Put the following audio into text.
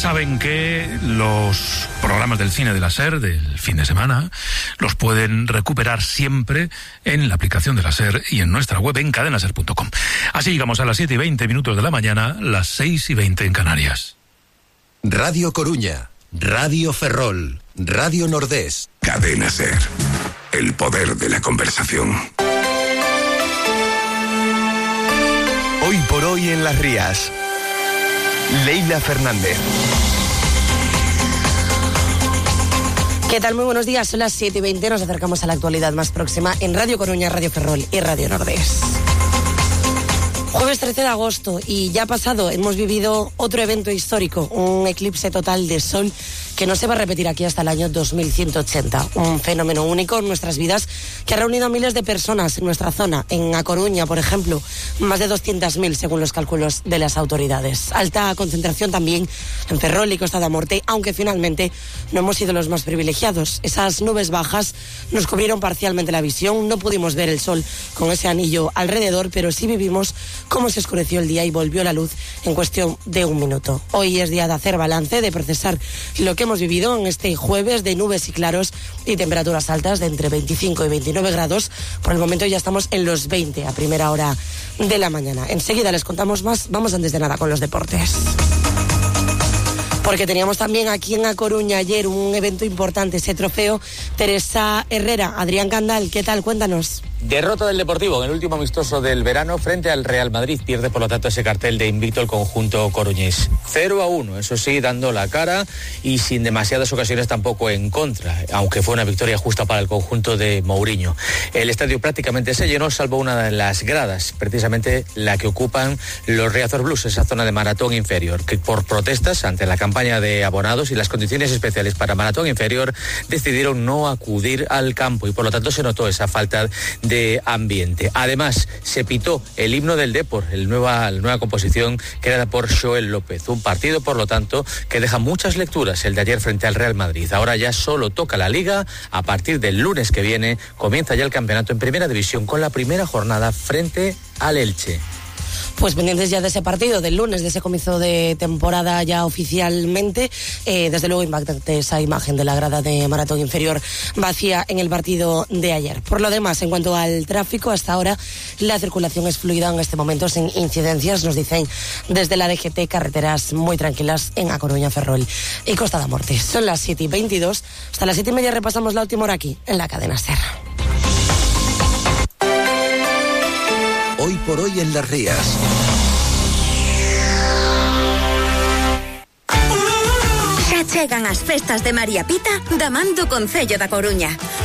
saben que los programas del cine de la SER del fin de semana los pueden recuperar siempre en la aplicación de la SER y en nuestra web en cadenaser.com. Así llegamos a las 7:20 de la mañana, las 6:20 en Canarias. Radio Coruña, Radio Ferrol, Radio Nordés. Cadena SER, el poder de la conversación. Hoy por hoy en Las Rías, Leila Fernández. ¿Qué tal? Muy buenos días, son las 7:20, nos acercamos a la actualidad más próxima en Radio Coruña, Radio Ferrol y Radio Nordés. Jueves 13 de agosto y ya ha pasado, hemos vivido otro evento histórico, un eclipse total de sol que no se va a repetir aquí hasta el año 2180. Un fenómeno único en nuestras vidas que ha reunido a miles de personas en nuestra zona. En A Coruña, por ejemplo, más de 200.000 según los cálculos de las autoridades. Alta concentración también en Ferrol y Costa da Morte, aunque finalmente no hemos sido los más privilegiados. Esas nubes bajas nos cubrieron parcialmente la visión, no pudimos ver el sol con ese anillo alrededor, pero sí vivimos cómo se oscureció el día y volvió la luz en cuestión de un minuto. Hoy es día de hacer balance, de procesar lo que hemos vivido en este jueves de nubes y claros y temperaturas altas de entre 25 y 29 grados. Por el momento ya estamos en los 20 a primera hora de la mañana. Enseguida les contamos más. Vamos antes de nada con los deportes. Porque teníamos también aquí en A Coruña ayer un evento importante, ese trofeo Teresa Herrera. Adrián Candal, ¿qué tal? Cuéntanos. Derrota del Deportivo en el último amistoso del verano frente al Real Madrid. Pierde por lo tanto ese cartel de invicto el conjunto coruñés. 0-1, eso sí, dando la cara y sin demasiadas ocasiones tampoco en contra, aunque fue una victoria justa para el conjunto de Mourinho. El estadio prácticamente se llenó, salvo una de las gradas, precisamente la que ocupan los Riazor Blues, esa zona de maratón inferior, que por protestas ante la campaña de abonados y las condiciones especiales para maratón inferior decidieron no acudir al campo y por lo tanto se notó esa falta de ambiente. Además, se pitó el himno del Depor, la nueva composición creada por Joel López. Un partido, por lo tanto, que deja muchas lecturas, el de ayer frente al Real Madrid. Ahora ya solo toca la Liga. A partir del lunes que viene comienza ya el campeonato en Primera División con la primera jornada frente al Elche. Pues pendientes ya de ese partido del lunes, de ese comienzo de temporada ya oficialmente. Desde luego impactante esa imagen de la grada de maratón inferior vacía en el partido de ayer. Por lo demás, en cuanto al tráfico, hasta ahora la circulación es fluida en este momento sin incidencias, nos dicen desde la DGT, carreteras muy tranquilas en A Coruña, Ferrol y Costa da Morte. Son las 7:22, hasta las 7:30 repasamos la última hora aquí en la cadena SER. Hoy por hoy en Las Rías. Xa chegan as festas de María Pita da man do Concello da Coruña.